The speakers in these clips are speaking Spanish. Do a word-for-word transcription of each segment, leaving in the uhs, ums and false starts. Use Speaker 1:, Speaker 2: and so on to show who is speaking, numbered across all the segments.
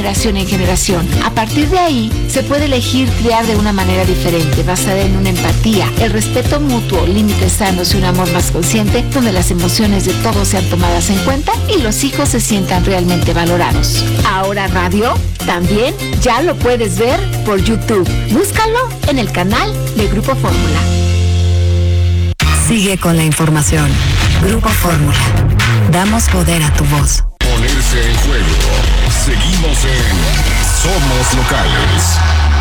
Speaker 1: generación en generación. A partir de ahí, se puede elegir criar de una manera diferente, basada en una empatía, el respeto mutuo, límites sanos y un amor más consciente, donde las emociones de todos sean tomadas en cuenta y los hijos se sientan realmente valorados. Ahora Radio también ya lo puedes ver por YouTube. Búscalo en el canal de Grupo Fórmula.
Speaker 2: Sigue con la información. Grupo Fórmula. Damos poder a tu voz.
Speaker 3: Ponerse en juego. Seguimos en Somos Locales.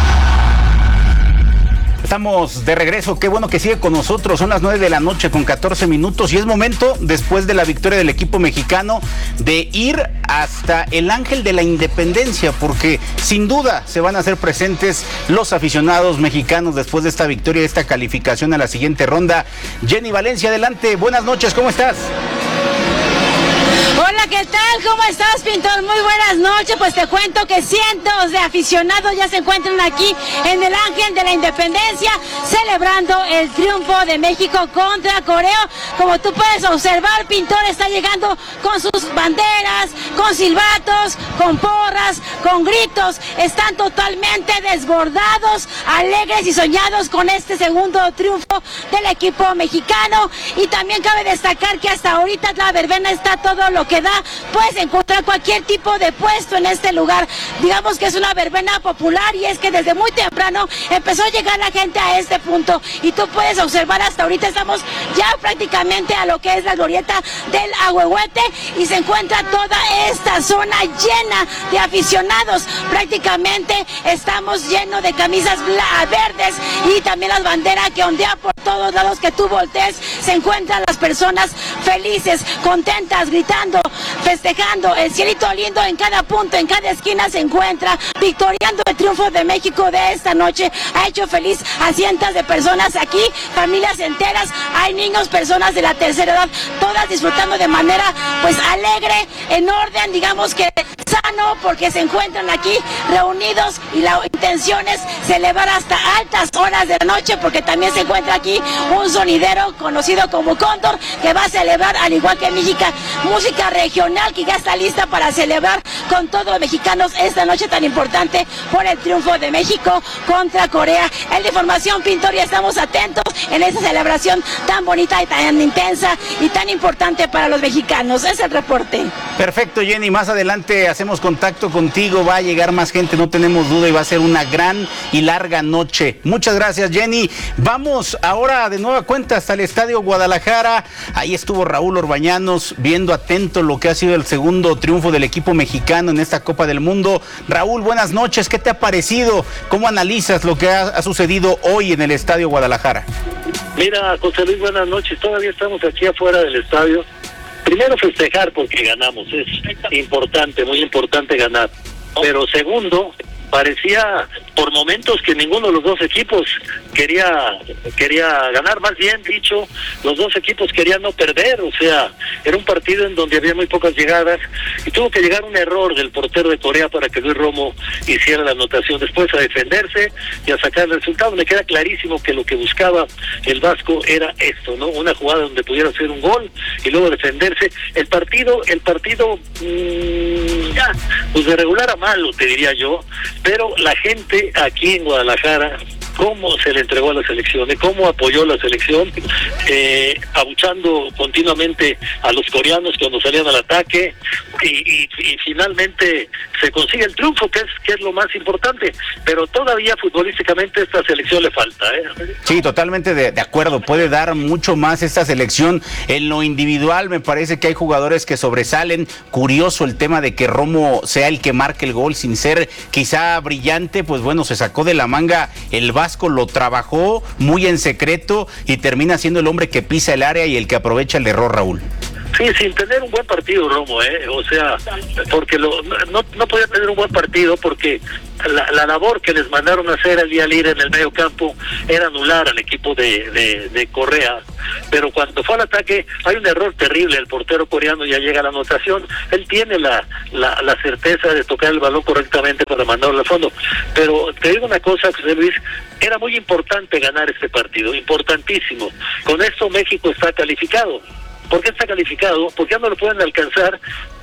Speaker 4: Estamos de regreso, qué bueno que sigue con nosotros, son las nueve de la noche con catorce minutos y es momento, después de la victoria del equipo mexicano, de ir hasta el Ángel de la Independencia, porque sin duda se van a hacer presentes los aficionados mexicanos después de esta victoria y esta calificación a la siguiente ronda. Jenny Valencia, adelante, buenas noches, ¿cómo estás?
Speaker 5: Hola, ¿qué tal? ¿Cómo estás, Pintor? Muy buenas noches. Pues te cuento que cientos de aficionados ya se encuentran aquí en el Ángel de la Independencia celebrando el triunfo de México contra Corea. Como tú puedes observar, Pintor está llegando con sus banderas, con silbatos, con porras, con gritos. Están totalmente desbordados, alegres y soñados con este segundo triunfo del equipo mexicano. Y también cabe destacar que hasta ahorita la verbena está todo lo que da. Puedes encontrar cualquier tipo de puesto en este lugar. Digamos que es una verbena popular y es que desde muy temprano empezó a llegar la gente a este punto y tú puedes observar hasta ahorita estamos ya prácticamente a lo que es la glorieta del Ahuehuete y se encuentra toda esta zona llena de aficionados. Prácticamente estamos llenos de camisas verdes y también las banderas que ondean por todos lados que tú voltees. Se encuentran las personas felices, contentas, gritando, festejando, el cielito lindo en cada punto, en cada esquina se encuentra, victoriando el triunfo de México de esta noche. Ha hecho feliz a cientos de personas aquí, familias enteras, hay niños, personas de la tercera edad, todas disfrutando de manera pues alegre, en orden, digamos que sano, porque se encuentran aquí reunidos y la intención es celebrar hasta altas horas de la noche, porque también se encuentra aquí un sonidero conocido como Cóndor, que va a celebrar, al igual que México, música regional que ya está lista para celebrar con todos los mexicanos esta noche tan importante por el triunfo de México contra Corea. Es la información, Pintor, y estamos atentos en esta celebración tan bonita y tan intensa y tan importante para los mexicanos. Es el reporte.
Speaker 4: Perfecto, Jenny, más adelante hacemos contacto contigo, va a llegar más gente, no tenemos duda, y va a ser una gran y larga noche. Muchas gracias, Jenny. Vamos ahora de nueva cuenta hasta el Estadio Guadalajara. Ahí estuvo Raúl Orbañanos viendo atento lo que ha sido el segundo triunfo del equipo mexicano en esta Copa del Mundo. Raúl, buenas noches, ¿qué te ha parecido? ¿Cómo analizas lo que ha, ha sucedido hoy en el Estadio Guadalajara?
Speaker 6: Mira, José Luis, buenas noches, todavía estamos aquí afuera del estadio. Primero, festejar porque ganamos, es importante, muy importante ganar. Pero segundo, parecía por momentos que ninguno de los dos equipos quería quería ganar, más bien dicho, los dos equipos querían no perder, o sea, era un partido en donde había muy pocas llegadas y tuvo que llegar un error del portero de Corea para que Luis Romo hiciera la anotación, después a defenderse y a sacar el resultado. Me queda clarísimo que lo que buscaba el Vasco era esto, ¿no? Una jugada donde pudiera hacer un gol y luego defenderse. El partido, el partido mmm, ya, pues de regular a malo, te diría yo, pero la gente aquí en Guadalajara, cómo se le entregó a la selección, cómo apoyó la selección, eh, abuchando continuamente a los coreanos cuando salían al ataque, y, y, y finalmente se consigue el triunfo, que es que es lo más importante, pero todavía futbolísticamente esta selección le falta, ¿eh?
Speaker 4: Sí, totalmente de, de acuerdo, puede dar mucho más esta selección. En lo individual me parece que hay jugadores que sobresalen. Curioso el tema de que Romo sea el que marque el gol sin ser quizá brillante, pues bueno, se sacó de la manga el Vasco, lo trabajó muy en secreto y termina siendo el hombre que pisa el área y el que aprovecha el error, Raúl.
Speaker 6: Sí, sin tener un buen partido, Romo, ¿eh? O sea, porque lo, no, no podía tener un buen partido porque la, la labor que les mandaron a hacer al día libre en el medio campo era anular al equipo de, de, de Correa, pero cuando fue al ataque hay un error terrible, el portero coreano ya llega a la anotación, él tiene la, la, la certeza de tocar el balón correctamente para mandarlo al fondo, pero te digo una cosa, José Luis, era muy importante ganar este partido, importantísimo, con esto México está calificado. ¿Por qué está calificado? Porque ya no lo pueden alcanzar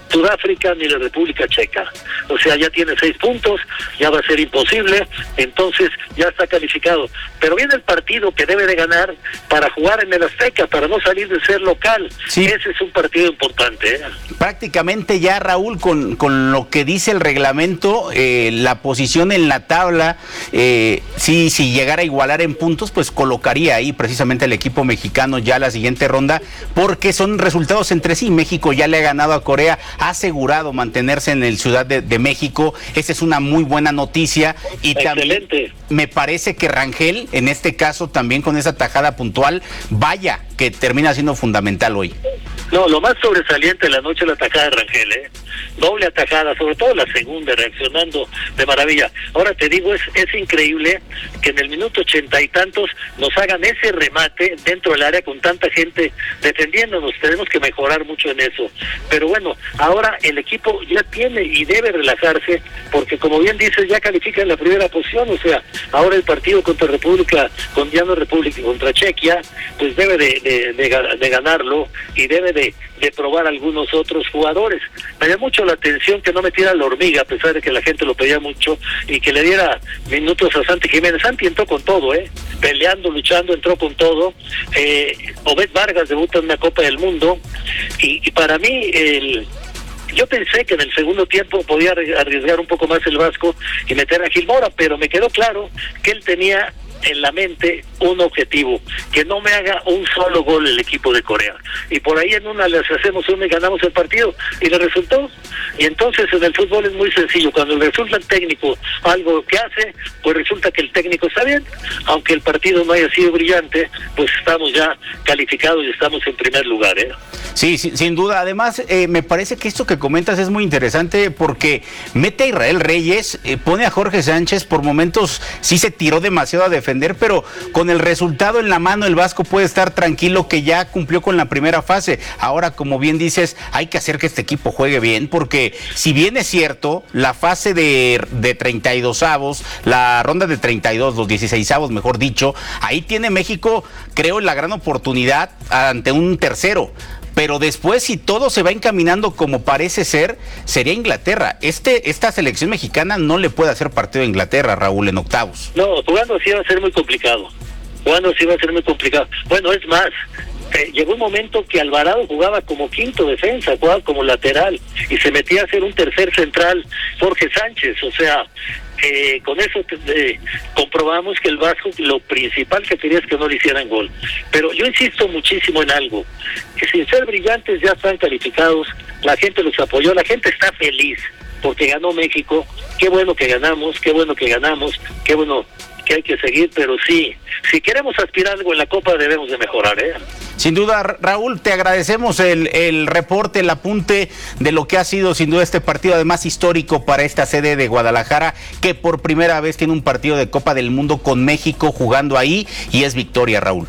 Speaker 6: Sudáfrica ni la República Checa. O sea, ya tiene seis puntos, ya va a ser imposible, entonces ya está calificado. Pero viene el partido que debe de ganar para jugar en el Azteca, para no salir de ser local. Sí. Ese es un partido importante, ¿eh?
Speaker 4: Prácticamente ya, Raúl, con, con lo que dice el reglamento, eh, la posición en la tabla, eh, sí, si llegara a igualar en puntos, pues colocaría ahí precisamente el equipo mexicano ya la siguiente ronda, porque son resultados entre sí. México ya le ha ganado a Corea, ha asegurado mantenerse en el Ciudad de, de México. Esa es una muy buena noticia. Y
Speaker 6: excelente.
Speaker 4: También me parece que Rangel, en este caso, también con esa tajada puntual, vaya, que termina siendo fundamental hoy.
Speaker 6: No, lo más sobresaliente de la noche es la atajada de Rangel, ¿eh? Doble atajada, sobre todo la segunda, reaccionando de maravilla. Ahora te digo, es es increíble que en el minuto ochenta y tantos nos hagan ese remate dentro del área con tanta gente defendiéndonos. Tenemos que mejorar mucho en eso. Pero bueno, ahora el equipo ya tiene y debe relajarse, porque como bien dices, ya califica en la primera posición. O sea, ahora el partido contra República, con ya no República, contra Chequia, pues debe de, de, de, de ganarlo y debe de, de probar algunos otros jugadores. Me llamó mucho la atención que no metiera la hormiga, a pesar de que la gente lo pedía mucho, y que le diera minutos a Santi Jiménez. Santi entró con todo, eh peleando, luchando, entró con todo. eh, Obed Vargas debuta en una Copa del Mundo, y, y para mí el yo pensé que en el segundo tiempo podía arriesgar un poco más el Vasco y meter a Gil Mora, pero me quedó claro que él tenía en la mente un objetivo, que no me haga un solo gol el equipo de Corea, y por ahí en una les hacemos una y ganamos el partido, y le resultó. Y entonces en el fútbol es muy sencillo, cuando le resulta al técnico algo que hace, pues resulta que el técnico está bien, aunque el partido no haya sido brillante, pues estamos ya calificados y estamos en primer lugar, ¿eh?
Speaker 4: Sí, sí, sin duda. Además, eh, me parece que esto que comentas es muy interesante, porque mete a Israel Reyes, eh, pone a Jorge Sánchez, por momentos sí se tiró demasiado a defender, pero con el resultado en la mano el Vasco puede estar tranquilo que ya cumplió con la primera fase. Ahora, como bien dices, hay que hacer que este equipo juegue bien, porque si bien es cierto, la fase de, de treinta y dos avos, la ronda de treinta y dos, los dieciséis avos, mejor dicho, ahí tiene México, creo, la gran oportunidad ante un tercero. Pero después, si todo se va encaminando como parece ser, sería Inglaterra. Este, esta selección mexicana no le puede hacer partido a Inglaterra, Raúl, en octavos.
Speaker 6: No, jugando así va a ser muy complicado. Jugando así va a ser muy complicado. Bueno, es más, eh, llegó un momento que Alvarado jugaba como quinto defensa, jugaba como lateral, y se metía a hacer un tercer central, Jorge Sánchez. O sea, eh, con eso eh, comprobamos que el Vasco lo principal que quería es que no le hicieran gol. Pero yo insisto muchísimo en algo, que sin ser brillantes ya están calificados, la gente los apoyó, la gente está feliz porque ganó México. Qué bueno que ganamos, qué bueno que ganamos, qué bueno que hay que seguir, pero sí, si queremos aspirar algo en la Copa debemos de mejorar, ¿eh?
Speaker 4: Sin duda, Raúl, te agradecemos el, el reporte, el apunte de lo que ha sido sin duda este partido, además histórico para esta sede de Guadalajara, que por primera vez tiene un partido de Copa del Mundo con México jugando ahí, y es victoria, Raúl.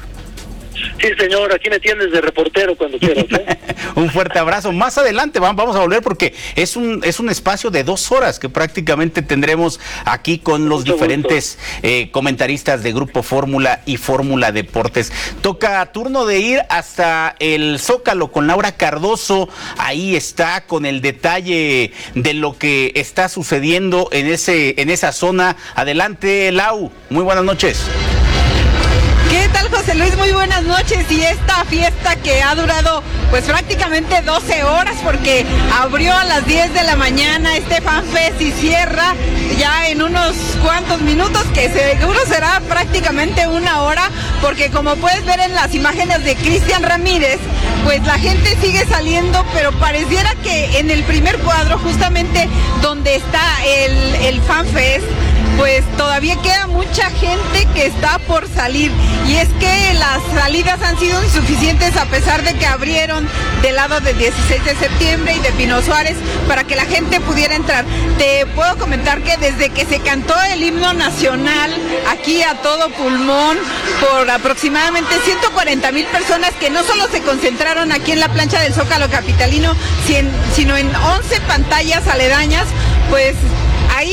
Speaker 6: Sí, señor, aquí me tienes de reportero cuando quieras, ¿eh?
Speaker 4: Un fuerte abrazo. Más adelante vamos a volver, porque es un es un espacio de dos horas que prácticamente tendremos aquí con los Mucho diferentes eh, comentaristas de Grupo Fórmula y Fórmula Deportes. Toca turno de ir hasta el Zócalo con Laura Cardoso. Ahí está con el detalle de lo que está sucediendo en ese en esa zona. Adelante, Lau. Muy buenas noches.
Speaker 7: ¿Qué tal, José Luis? Muy buenas noches. Y esta fiesta que ha durado pues prácticamente doce horas, porque abrió a las diez de la mañana este FanFest y cierra ya en unos cuantos minutos, que seguro será prácticamente una hora, porque como puedes ver en las imágenes de Cristian Ramírez, pues la gente sigue saliendo, pero pareciera que en el primer cuadro, justamente donde está el, el FanFest, pues todavía queda mucha gente que está por salir, y es que las salidas han sido insuficientes a pesar de que abrieron del lado del dieciséis de septiembre y de Pino Suárez para que la gente pudiera entrar. Te puedo comentar que desde que se cantó el himno nacional aquí a todo pulmón por aproximadamente ciento cuarenta mil personas, que no solo se concentraron aquí en la plancha del Zócalo capitalino, sino en once pantallas aledañas, pues ahí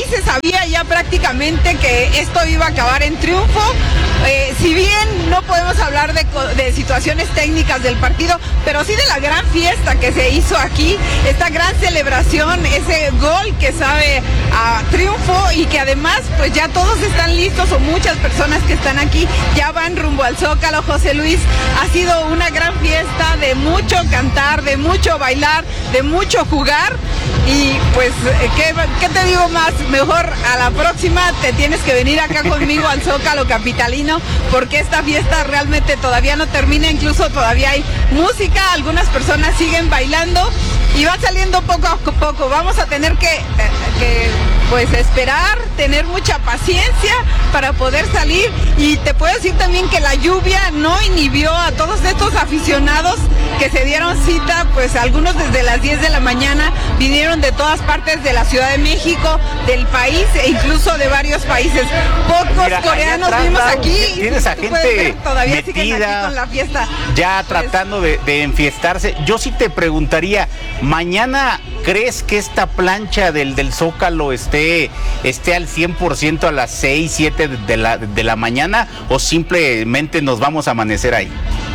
Speaker 7: se sabía ya prácticamente que esto iba a acabar en triunfo. Eh, si bien no podemos hablar de, de situaciones técnicas del partido, pero sí de la gran fiesta que se hizo aquí, esta gran celebración, ese gol que sabe a triunfo y que además pues ya todos están listos, o muchas personas que están aquí ya van rumbo al Zócalo. José Luis, ha sido una gran fiesta de mucho cantar, de mucho bailar, de mucho jugar, y pues ¿qué, qué te digo más? Mejor a la próxima te tienes que venir acá conmigo al Zócalo capitalino, porque esta fiesta realmente todavía no termina, incluso todavía hay música, algunas personas siguen bailando y va saliendo poco a poco. Vamos a tener que, que pues esperar, tener mucha paciencia para poder salir, y te puedo decir también que la lluvia no inhibió a todos estos aficionados que se dieron cita, pues algunos desde las diez de la mañana vinieron de todas partes de la Ciudad de México, del país e incluso de varios países. Pocos Mira, coreanos atrás, vimos aquí.
Speaker 4: Tienes a gente ver, todavía metida, siguen aquí
Speaker 7: con la fiesta.
Speaker 4: Ya pues, tratando de, de enfiestarse. Yo sí te preguntaría, mañana, ¿crees que esta plancha del, del Zócalo esté, esté al cien por ciento a las seis, siete de la, de la mañana, o simplemente nos vamos a amanecer ahí?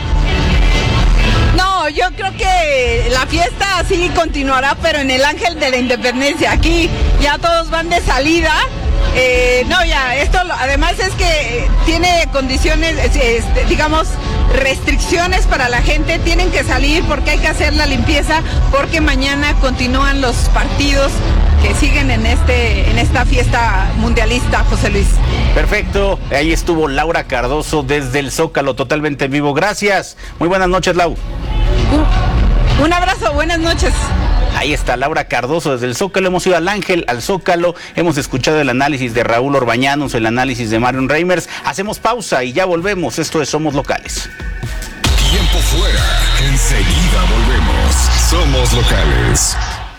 Speaker 7: No, yo creo que la fiesta sí continuará, pero en el Ángel de la Independencia. Aquí ya todos van de salida. Eh, no, ya, esto además es que tiene condiciones, este, digamos, restricciones para la gente. Tienen que salir porque hay que hacer la limpieza, porque mañana continúan los partidos que siguen en este en esta fiesta mundialista, José Luis.
Speaker 4: Perfecto, ahí estuvo Laura Cardoso desde el Zócalo, totalmente en vivo. Gracias, muy buenas noches, Lau.
Speaker 7: Un, un abrazo, buenas noches.
Speaker 4: Ahí está Laura Cardoso desde el Zócalo. Hemos ido al Ángel, al Zócalo, hemos escuchado el análisis de Raúl Orbañanos, el análisis de Marion Reimers. Hacemos pausa y ya volvemos. Esto es Somos Locales.
Speaker 3: Tiempo fuera, enseguida volvemos. Somos Locales.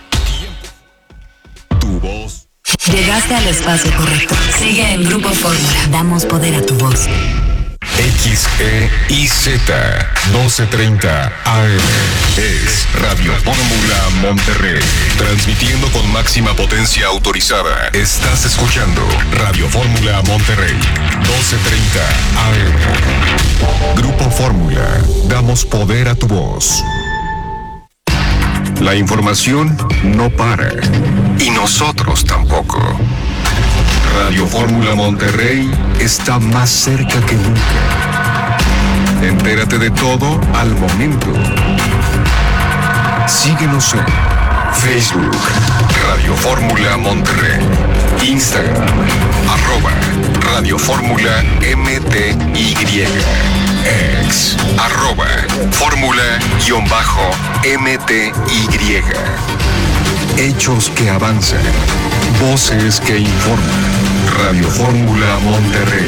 Speaker 3: Tu voz.
Speaker 2: Llegaste al espacio correcto. Sigue en Grupo Fórmula. Damos poder a tu voz.
Speaker 3: X E I Z doce treinta A M es Radio Fórmula Monterrey, transmitiendo con máxima potencia autorizada. Estás escuchando Radio Fórmula Monterrey, doce treinta A M. Grupo Fórmula, damos poder a tu voz. La información no para, y nosotros tampoco. Radio Fórmula Monterrey está más cerca que nunca. Entérate de todo al momento. Síguenos en Facebook, Radio Fórmula Monterrey, Instagram, arroba Radio Fórmula M T Y, ex, arroba Fórmula-M T Y. Hechos que avanzan, voces que informan. Radio Fórmula Monterrey.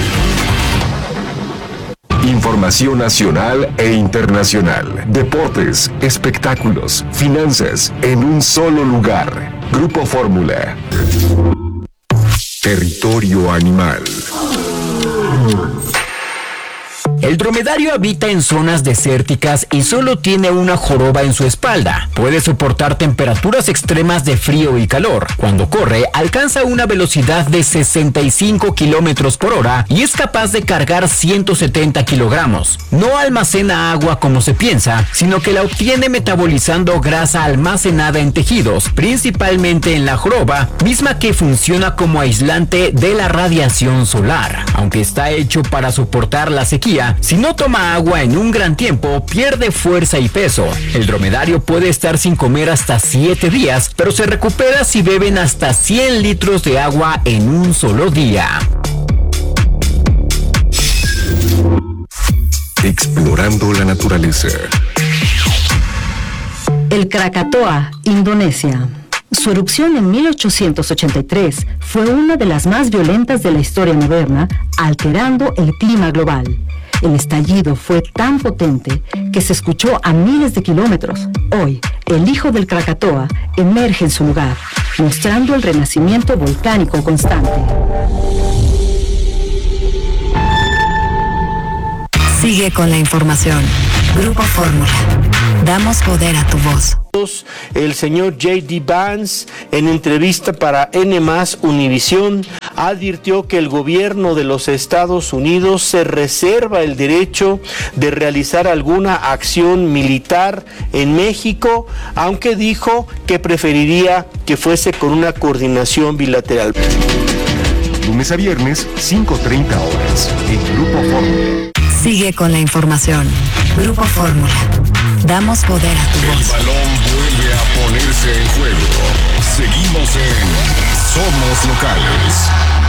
Speaker 3: Información nacional e internacional. Deportes, espectáculos, finanzas, en un solo lugar. Grupo Fórmula. Territorio animal.
Speaker 8: El dromedario habita en zonas desérticas y solo tiene una joroba en su espalda. Puede soportar temperaturas extremas de frío y calor. Cuando corre, alcanza una velocidad de sesenta y cinco kilómetros por hora y es capaz de cargar ciento setenta kilogramos. No almacena agua como se piensa, sino que la obtiene metabolizando grasa almacenada en tejidos, principalmente en la joroba, misma que funciona como aislante de la radiación solar. Aunque está hecho para soportar la sequía, si no toma agua en un gran tiempo, pierde fuerza y peso. El dromedario puede estar sin comer hasta siete días, pero se recupera si beben hasta cien litros de agua en un solo día.
Speaker 3: Explorando la naturaleza.
Speaker 9: El Krakatoa, Indonesia. Su erupción en mil ochocientos ochenta y tres fue una de las más violentas de la historia moderna, alterando el clima global. El estallido fue tan potente que se escuchó a miles de kilómetros. Hoy, el hijo del Krakatoa emerge en su lugar, mostrando el renacimiento volcánico constante.
Speaker 2: Sigue con la información. Grupo Fórmula. Damos poder a tu voz.
Speaker 10: El señor J D Vance, en entrevista para N más Univisión, advirtió que el gobierno de los Estados Unidos se reserva el derecho de realizar alguna acción militar en México, aunque dijo que preferiría que fuese con una coordinación bilateral.
Speaker 3: Lunes a viernes, cinco treinta horas, en Grupo Fórmula.
Speaker 2: Sigue con la información. Grupo Fórmula. Damos poder a tu voz.
Speaker 3: El balón vuelve a ponerse en juego. Seguimos en Somos Locales.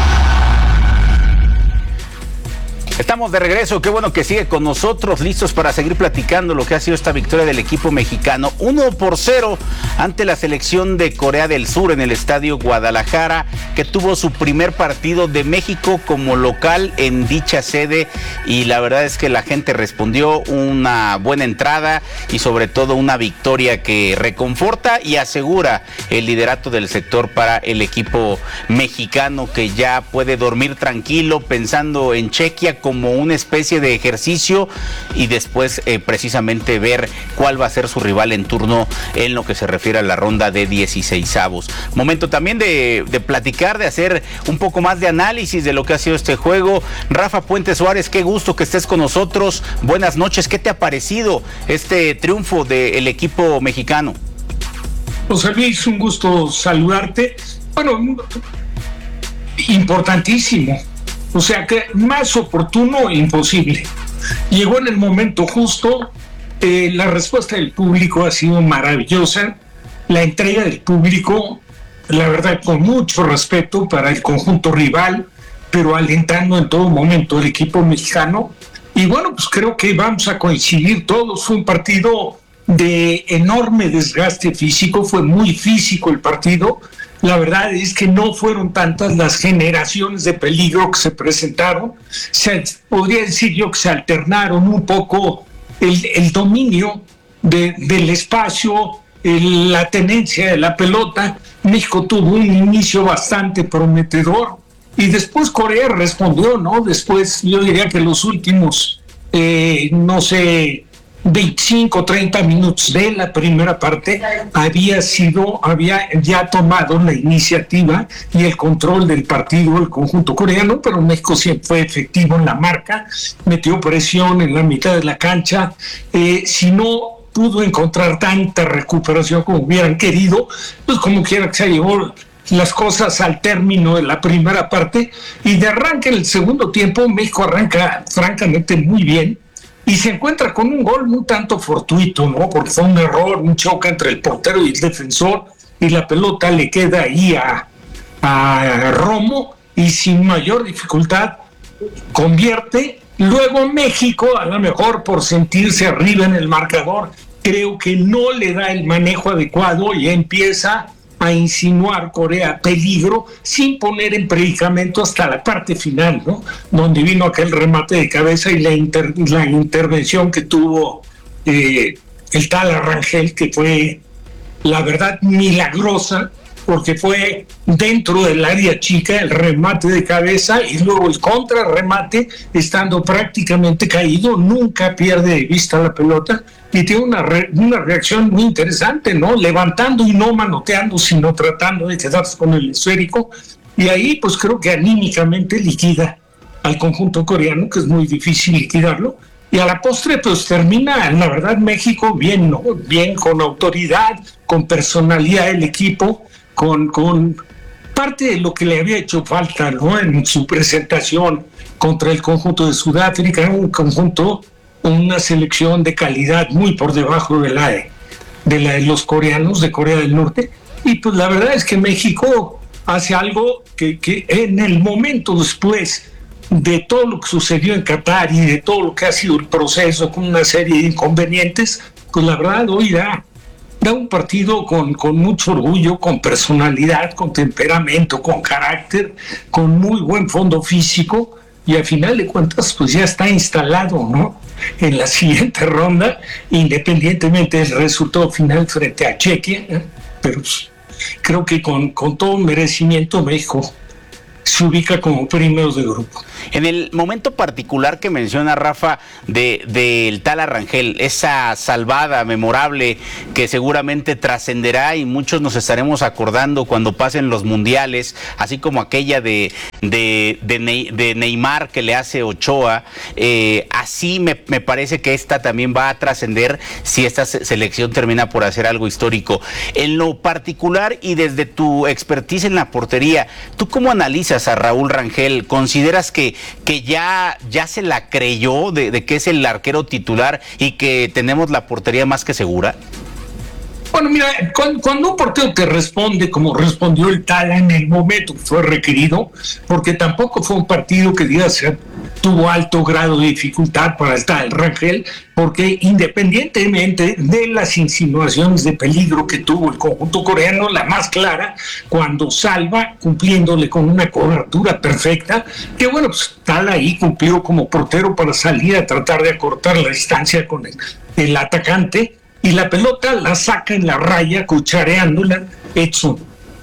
Speaker 4: Estamos de regreso, qué bueno que sigue con nosotros, listos para seguir platicando lo que ha sido esta victoria del equipo mexicano. uno por cero ante la selección de Corea del Sur en el Estadio Guadalajara, que tuvo su primer partido de México como local en dicha sede, y la verdad es que la gente respondió una buena entrada y sobre todo una victoria que reconforta y asegura el liderato del sector para el equipo mexicano, que ya puede dormir tranquilo pensando en Chequia como una especie de ejercicio y después eh, precisamente ver cuál va a ser su rival en turno en lo que se refiere a la ronda de dieciseisavos. Momento también de, de platicar, de hacer un poco más de análisis de lo que ha sido este juego. Rafa Puente Suárez, qué gusto que estés con nosotros. Buenas noches, ¿qué te ha parecido este triunfo del equipo mexicano?
Speaker 11: José Luis, un gusto saludarte. Bueno, importantísimo. O sea que más oportuno imposible. Llegó en el momento justo, eh, la respuesta del público ha sido maravillosa, la entrega del público, la verdad, con mucho respeto para el conjunto rival, pero alentando en todo momento el equipo mexicano. Y bueno, pues creo que vamos a coincidir todos. Fue un partido de enorme desgaste físico, fue muy físico el partido. La verdad es que no fueron tantas las generaciones de peligro que se presentaron. Se, podría decir yo que se alternaron un poco el, el dominio de, del espacio, el, la tenencia de la pelota. México tuvo un inicio bastante prometedor y después Corea respondió, ¿no? Después yo diría que los últimos, eh, no sé, veinticinco, treinta minutos de la primera parte había sido, había ya tomado la iniciativa y el control del partido el conjunto coreano, pero México siempre fue efectivo en la marca, metió presión en la mitad de la cancha. Eh, si no pudo encontrar tanta recuperación como hubieran querido, pues como quiera que se llevó las cosas al término de la primera parte, y de arranque en el segundo tiempo México arranca francamente muy bien y se encuentra con un gol un tanto fortuito, ¿no? Porque fue un error, un choque entre el portero y el defensor, y la pelota le queda ahí a, a Romo, y sin mayor dificultad convierte. Luego México, a lo mejor por sentirse arriba en el marcador, creo que no le da el manejo adecuado y empieza a insinuar Corea peligro sin poner en predicamento hasta la parte final, ¿no? Donde vino aquel remate de cabeza y la, inter, la intervención que tuvo eh, el tal Arrangel, que fue, la verdad, milagrosa, porque fue dentro del área chica el remate de cabeza y luego el contrarremate, estando prácticamente caído, nunca pierde de vista la pelota y tiene una, re, una reacción muy interesante, ¿no? Levantando y no manoteando, sino tratando de quedarse con el esférico, y ahí pues creo que anímicamente liquida al conjunto coreano, que es muy difícil liquidarlo, y a la postre pues termina, la verdad, México bien, ¿no? Bien, con autoridad, con personalidad del equipo, con, con parte de lo que le había hecho falta, ¿no? En su presentación contra el conjunto de Sudáfrica, un conjunto, una selección de calidad muy por debajo de la de, de la de los coreanos de Corea del Norte, y pues la verdad es que México hace algo que, que en el momento después de todo lo que sucedió en Qatar y de todo lo que ha sido el proceso con una serie de inconvenientes, pues la verdad hoy da da un partido con, con mucho orgullo, con personalidad, con temperamento, con carácter, con muy buen fondo físico, y al final de cuentas pues ya está instalado, ¿no?, en la siguiente ronda, independientemente del resultado final frente a Chequia, ¿eh? Pero pues, creo que con, con todo merecimiento México se ubica como primeros de grupo.
Speaker 4: En el momento particular que menciona Rafa de del Tala Rangel, esa salvada memorable que seguramente trascenderá y muchos nos estaremos acordando cuando pasen los mundiales, así como aquella de de, de, Ney, de Neymar que le hace Ochoa, eh, así me, me parece que esta también va a trascender si esta selección termina por hacer algo histórico. En lo particular y desde tu expertise en la portería, ¿tú cómo analizas a Raúl Rangel? ¿Consideras que, que ya, ya se la creyó de, de que es el arquero titular y que tenemos la portería más que segura?
Speaker 11: Bueno, mira, cuando, cuando un portero te responde como respondió el Tala en el momento que fue requerido, porque tampoco fue un partido que digas tuvo alto grado de dificultad para el Tala Rangel, porque independientemente de las insinuaciones de peligro que tuvo el conjunto coreano, la más clara, cuando salva cumpliéndole con una cobertura perfecta, que bueno, pues Tala ahí cumplió como portero para salir a tratar de acortar la distancia con el, el atacante, y la pelota la saca en la raya, cuchareándola, Edson.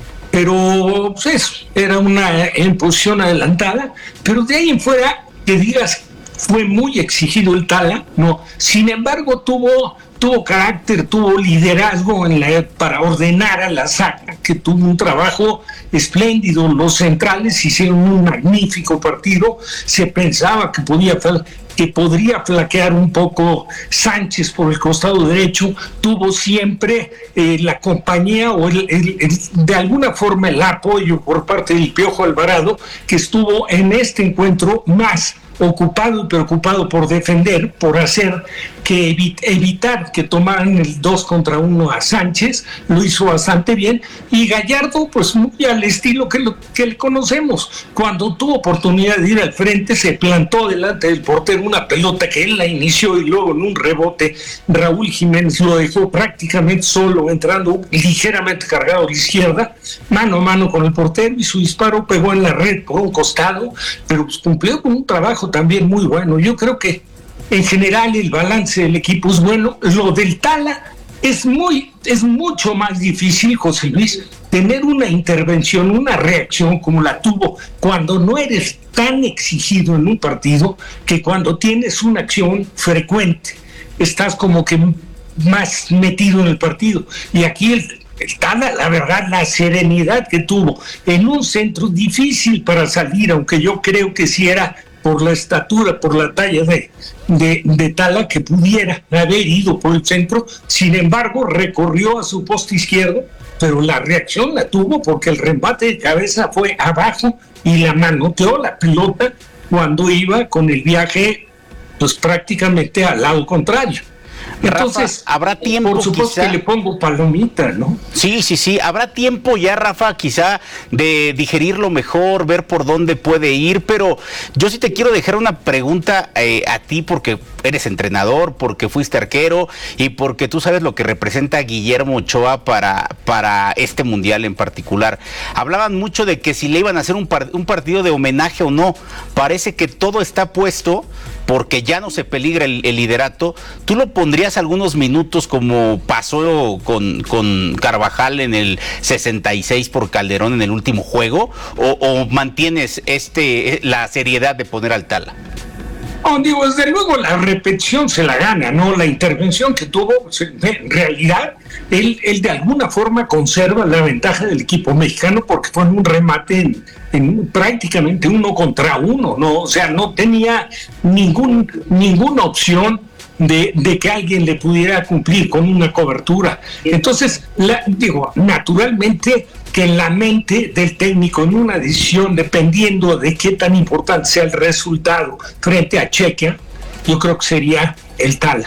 Speaker 11: Pero pues eso, era una en posición adelantada, pero de ahí en fuera, que digas, fue muy exigido el Tala, no. Sin embargo, tuvo, tuvo carácter, tuvo liderazgo en la, para ordenar a la saga, que tuvo un trabajo espléndido. Los centrales hicieron un magnífico partido, se pensaba que podía que podría flaquear un poco Sánchez por el costado derecho, tuvo siempre eh, la compañía o el, el, el, de alguna forma el apoyo por parte del Piojo Alvarado, que estuvo en este encuentro más ocupado y preocupado por defender, por hacer que evi- evitar que tomaran el dos contra uno a Sánchez, lo hizo bastante bien, y Gallardo pues muy al estilo que, lo, que le conocemos, cuando tuvo oportunidad de ir al frente se plantó delante del portero una pelota que él la inició y luego en un rebote Raúl Jiménez lo dejó prácticamente solo, entrando ligeramente cargado a la izquierda, mano a mano con el portero, y su disparo pegó en la red por un costado, pero pues cumplió con un trabajo también muy bueno. Yo creo que en general el balance del equipo es bueno. Lo del Tala es muy, es mucho más difícil, José Luis, tener una intervención, una reacción como la tuvo cuando no eres tan exigido en un partido, que cuando tienes una acción frecuente, estás como que más metido en el partido. Y aquí el El Tala, la verdad, la serenidad que tuvo en un centro difícil para salir, aunque yo creo que sí era por la estatura, por la talla de, de, de Tala, que pudiera haber ido por el centro. Sin embargo, recorrió a su poste izquierdo, pero la reacción la tuvo porque el remate de cabeza fue abajo y la manoteó la pelota cuando iba con el viaje pues prácticamente al lado contrario. Entonces,
Speaker 4: Rafa, habrá tiempo,
Speaker 11: por supuesto
Speaker 4: quizá,
Speaker 11: que le pongo palomita, ¿no?
Speaker 4: Sí, sí, sí, habrá tiempo ya, Rafa, quizá de digerirlo mejor, ver por dónde puede ir, pero yo sí te quiero dejar una pregunta eh, a ti, porque eres entrenador, porque fuiste arquero y porque tú sabes lo que representa Guillermo Ochoa para, para este mundial en particular. Hablaban mucho de que si le iban a hacer un, par, un partido de homenaje o no. Parece que todo está puesto porque ya no se peligra el, el liderato. ¿Tú lo pondrías algunos minutos como pasó con, con Carvajal en el sesenta y seis por Calderón en el último juego? ¿O, o mantienes este la seriedad de poner al Tala?
Speaker 11: Oh, digo, desde luego la repetición se la gana, ¿no? La intervención que tuvo, pues, en realidad, él, él de alguna forma conserva la ventaja del equipo mexicano porque fue en un remate en, en prácticamente uno contra uno, ¿no? O sea, no tenía ningún, ninguna opción de, de que alguien le pudiera cumplir con una cobertura. Entonces, la, digo, naturalmente que en la mente del técnico en una decisión, dependiendo de qué tan importante sea el resultado frente a Chequia, yo creo que sería el Tala.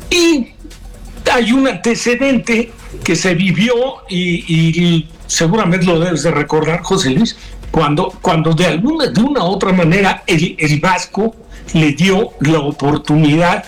Speaker 11: Y hay un antecedente que se vivió y, y seguramente lo debes de recordar, José Luis, cuando, cuando de alguna de una u otra manera el, el Vasco le dio la oportunidad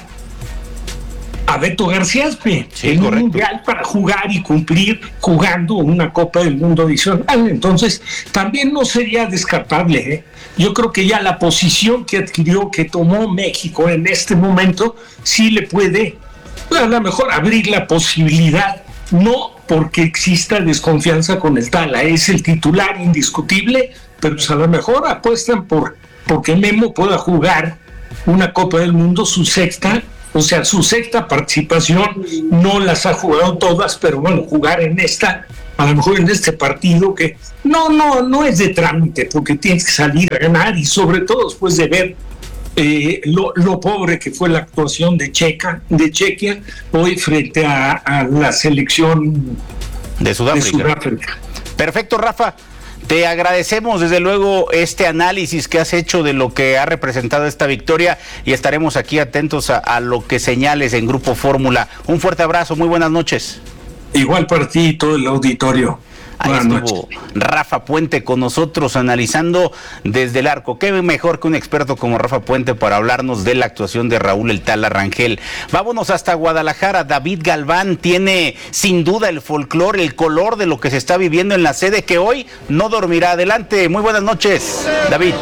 Speaker 11: a Beto García Aspe, sí, en un mundial para jugar y cumplir jugando una Copa del Mundo adicional. Entonces, también no sería descartable, ¿eh? Yo creo que ya la posición que adquirió, que tomó México en este momento, sí le puede, a lo mejor, abrir la posibilidad, no porque exista desconfianza con el Tala, es el titular indiscutible, pero pues a lo mejor apuestan por porque Memo pueda jugar una Copa del Mundo, su sexta, o sea, su sexta participación, no las ha jugado todas, pero bueno, jugar en esta, a lo mejor en este partido que no, no, no es de trámite, porque tienes que salir a ganar y sobre todo después de ver eh, lo, lo pobre que fue la actuación de Checa, de Chequia hoy frente a, a la selección
Speaker 4: de Sudáfrica.
Speaker 11: de Sudáfrica.
Speaker 4: Perfecto, Rafa. Te agradecemos desde luego este análisis que has hecho de lo que ha representado esta victoria y estaremos aquí atentos a, a lo que señales en Grupo Fórmula. Un fuerte abrazo, muy buenas noches.
Speaker 11: Igual para ti y todo el auditorio.
Speaker 4: Ahí
Speaker 11: Buenas
Speaker 4: estuvo
Speaker 11: noches.
Speaker 4: Rafa Puente con nosotros analizando desde el arco. Qué mejor que un experto como Rafa Puente para hablarnos de la actuación de Raúl El Tala Rangel. Vámonos hasta Guadalajara. David Galván tiene sin duda el folclore, el color de lo que se está viviendo en la sede que hoy no dormirá. Adelante, muy buenas noches, David.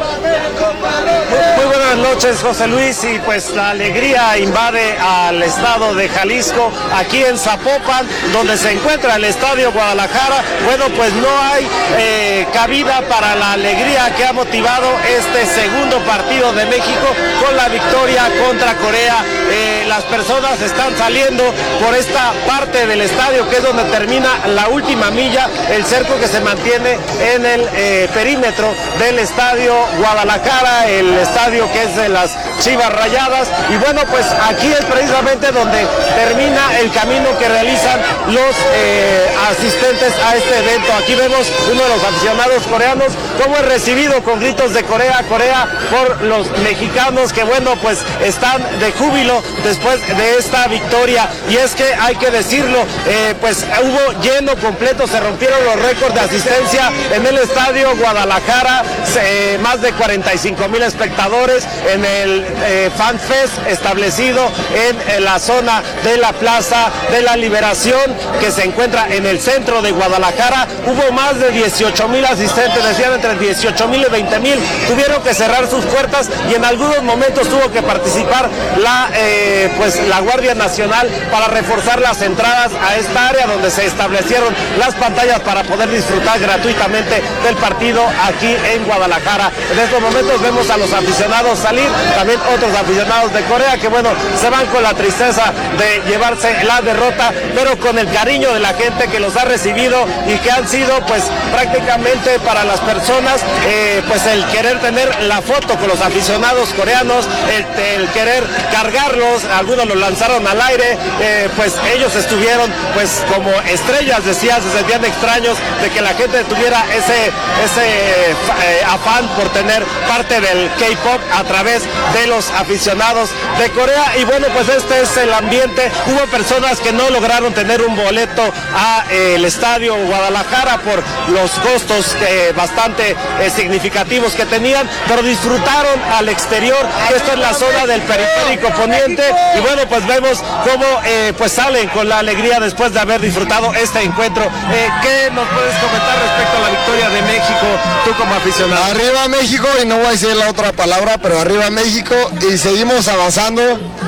Speaker 12: Muy buenas noches, José Luis, y pues la alegría invade al estado de Jalisco, aquí en Zapopan, donde se encuentra el Estadio Guadalajara. Bueno, pues no hay eh, cabida para la alegría que ha motivado este segundo partido de México con la victoria contra Corea. Eh, las personas están saliendo por esta parte del estadio, que es donde termina la última milla, el cerco que se mantiene en el eh, perímetro del Estadio Guadalajara, el estadio que es de las Chivas Rayadas. Y bueno, pues aquí es precisamente donde termina el camino que realizan los eh, asistentes a este evento. Aquí vemos uno de los aficionados coreanos cómo es recibido con gritos de Corea, Corea por los mexicanos, que bueno, pues están de júbilo después de esta victoria. Y es que hay que decirlo, eh, pues hubo lleno completo, se rompieron los récords de asistencia en el Estadio Guadalajara, eh, más de cuarenta y cinco mil espectadores en el eh, Fan Fest establecido en, en la zona de la Plaza de la Liberación, que se encuentra en el centro de Guadalajara. Hubo más de dieciocho mil asistentes, decían entre dieciocho mil y veinte mil, tuvieron que cerrar sus puertas y en algunos momentos tuvo que participar la, eh, pues, la Guardia Nacional para reforzar las entradas a esta área donde se establecieron las pantallas para poder disfrutar gratuitamente del partido aquí en Guadalajara. En estos momentos vemos a los aficionados salir, también otros aficionados de Corea que bueno, se van con la tristeza de llevarse la derrota, pero con el cariño de la gente que los ha recibido y que han sido pues prácticamente para las personas eh, pues el querer tener la foto con los aficionados coreanos, el, el querer cargarlos, algunos los lanzaron al aire, eh, pues ellos estuvieron pues como estrellas, decía, se sentían extraños de que la gente tuviera ese, ese eh, afán por tener parte del K-pop a través de los aficionados de Corea. Y bueno, pues este es el ambiente. Hubo personas que no lograron tener un boleto a eh, el Estadio Guadalajara por los costos eh, bastante eh, significativos que tenían, pero disfrutaron al exterior. Esta es la zona del periférico poniente y bueno, pues vemos cómo eh, pues salen con la alegría después de haber disfrutado este encuentro. Eh, ¿Qué nos puedes comentar respecto a la victoria de México, tú como aficionado?
Speaker 13: Arriba México, y no voy a decir la otra palabra, pero arriba México, y seguimos avanzando.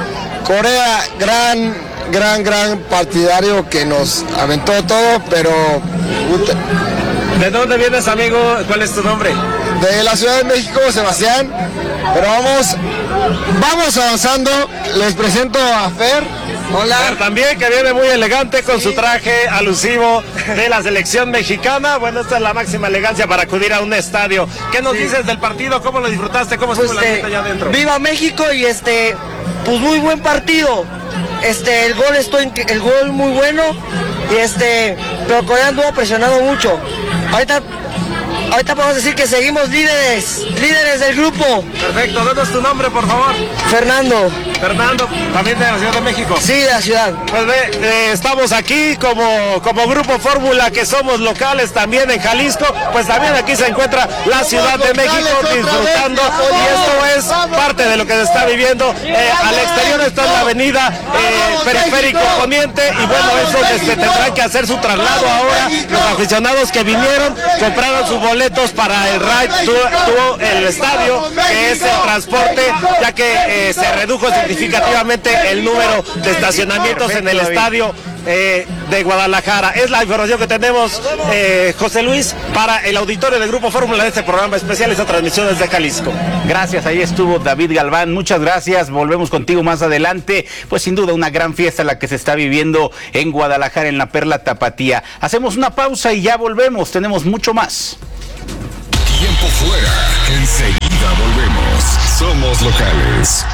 Speaker 13: Corea, gran, gran, gran partidario que nos aventó todo, pero... Puta.
Speaker 12: ¿De dónde vienes, amigo? ¿Cuál es tu nombre?
Speaker 13: De la Ciudad de México, Sebastián. Pero vamos, vamos avanzando. Les presento a Fer.
Speaker 12: Hola. Fer también, que viene muy elegante con sí. su traje alusivo de la selección mexicana. Bueno, esta es la máxima elegancia para acudir a un estadio. ¿Qué nos sí. dices del partido? ¿Cómo lo disfrutaste? ¿Cómo estuvo pues la gente allá adentro?
Speaker 14: Viva México y este, pues muy buen partido. Este, el gol estoy, el gol muy bueno y este, pero Corea anduvo presionando mucho. Ahorita Ahorita podemos decir que seguimos líderes, líderes del grupo.
Speaker 12: Perfecto, ¿dónde es tu nombre, por favor?
Speaker 14: Fernando.
Speaker 12: Fernando, ¿también de la Ciudad de México?
Speaker 14: Sí, de la ciudad.
Speaker 12: Pues ve, eh, estamos aquí como, como Grupo Fórmula, que somos locales también en Jalisco, pues también aquí se encuentra la Ciudad de México disfrutando, y esto es parte de lo que se está viviendo. Eh, al exterior está la avenida eh, Periférico Poniente, y bueno, eso se tendrá que hacer su traslado ahora. Los aficionados que vinieron, compraron su boleto boletos para el ride tuvo el estadio, que es el transporte, ya que eh, se redujo significativamente el número de estacionamientos Perfecto, en el David. estadio eh, de Guadalajara. Es la información que tenemos, eh, José Luis, para el auditorio del Grupo Fórmula de este programa especial, esta transmisión desde Jalisco.
Speaker 4: Gracias, ahí estuvo David Galván, muchas gracias, volvemos contigo más adelante. Pues sin duda una gran fiesta la que se está viviendo en Guadalajara, en la Perla Tapatía. Hacemos una pausa y ya volvemos, tenemos mucho más.
Speaker 3: Tiempo fuera, enseguida volvemos. Somos locales.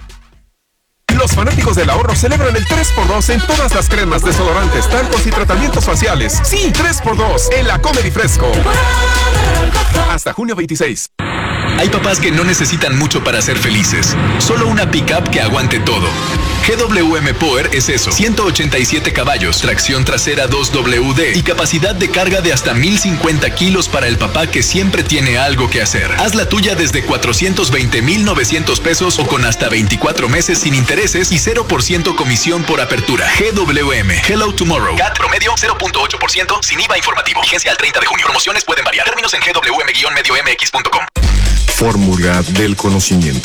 Speaker 3: Los fanáticos del ahorro celebran el tres por dos en todas las cremas, desodorantes, talcos y tratamientos faciales. Sí, tres por dos en la Comedy Fresco. Hasta junio veintiséis.
Speaker 15: Hay papás que no necesitan mucho para ser felices, solo una pick-up que aguante todo. G W M Power es eso, ciento ochenta y siete caballos, tracción trasera dos W D y capacidad de carga de hasta mil cincuenta kilos para el papá que siempre tiene algo que hacer. Haz la tuya desde cuatrocientos veinte mil novecientos pesos o con hasta veinticuatro meses sin intereses y cero por ciento comisión por apertura. G W M, Hello Tomorrow. C A T promedio cero punto ocho por ciento sin I V A informativo. Vigencia al treinta de junio. Promociones pueden variar. Términos en G W M medio M X punto com.
Speaker 3: Fórmula del conocimiento.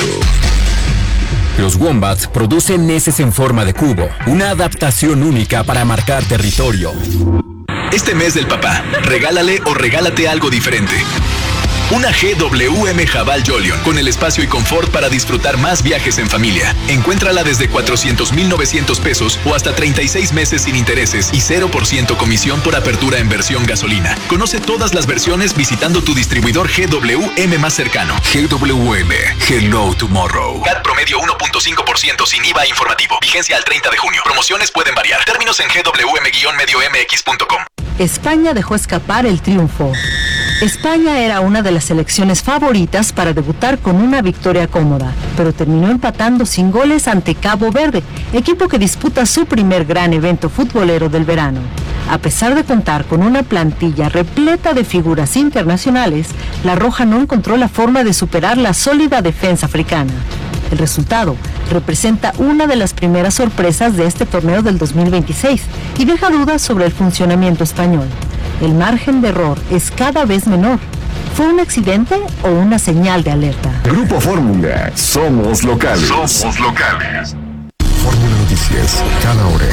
Speaker 8: Los Wombats producen heces en forma de cubo, una adaptación única para marcar territorio.
Speaker 15: Este mes del papá, regálale o regálate algo diferente. Una G W M Jabal Jolion con el espacio y confort para disfrutar más viajes en familia. Encuéntrala desde cuatrocientos mil novecientos pesos o hasta treinta y seis meses sin intereses y cero por ciento comisión por apertura en versión gasolina. Conoce todas las versiones visitando tu distribuidor G W M más cercano.
Speaker 3: G W M, Hello Tomorrow.
Speaker 15: C A T promedio uno punto cinco por ciento sin I V A informativo. Vigencia al treinta de junio. Promociones pueden variar. Términos en G W M medio M X punto com.
Speaker 9: España dejó escapar el triunfo. España era una de las selecciones favoritas para debutar con una victoria cómoda, pero terminó empatando sin goles ante Cabo Verde, equipo que disputa su primer gran evento futbolero del verano. A pesar de contar con una plantilla repleta de figuras internacionales, la Roja no encontró la forma de superar la sólida defensa africana. El resultado representa una de las primeras sorpresas de este torneo del dos mil veintiséis y deja dudas sobre el funcionamiento español. El margen de error es cada vez menor. ¿Fue un accidente o una señal de alerta?
Speaker 3: Grupo Fórmula, somos locales. Somos locales. Fórmula Noticias, cada hora.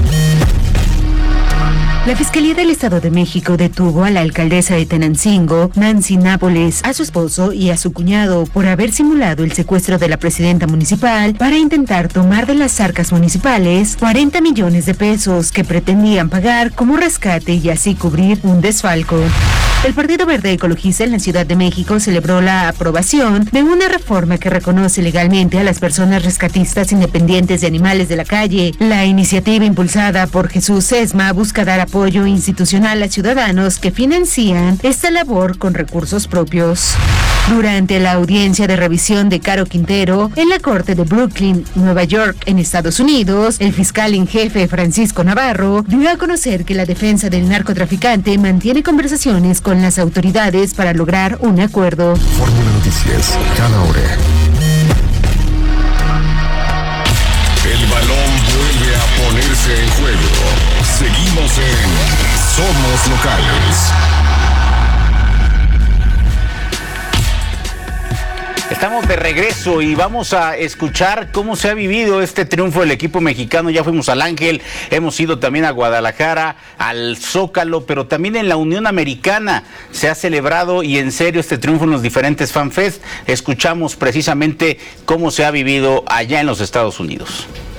Speaker 16: La Fiscalía del Estado de México detuvo a la alcaldesa de Tenancingo, Nancy Nápoles, a su esposo y a su cuñado por haber simulado el secuestro de la presidenta municipal para intentar tomar de las arcas municipales cuarenta millones de pesos que pretendían pagar como rescate y así cubrir un desfalco. El Partido Verde Ecologista en la Ciudad de México celebró la aprobación de una reforma que reconoce legalmente a las personas rescatistas independientes de animales de la calle. La iniciativa impulsada por Jesús Sesma busca dar apoyo institucional a ciudadanos que financian esta labor con recursos propios. Durante la audiencia de revisión de Caro Quintero en la Corte de Brooklyn, Nueva York, en Estados Unidos, el fiscal en jefe Francisco Navarro dio a conocer que la defensa del narcotraficante mantiene conversaciones con las autoridades para lograr un acuerdo.
Speaker 3: Fórmula Noticias, cada hora. El balón vuelve a ponerse en juego. Seguimos en Somos Locales.
Speaker 4: Estamos de regreso y vamos a escuchar cómo se ha vivido este triunfo del equipo mexicano. Ya fuimos al Ángel, hemos ido también a Guadalajara, al Zócalo, pero también en la Unión Americana se ha celebrado y en serio este triunfo en los diferentes FanFest. Escuchamos precisamente cómo se ha vivido allá en los Estados Unidos.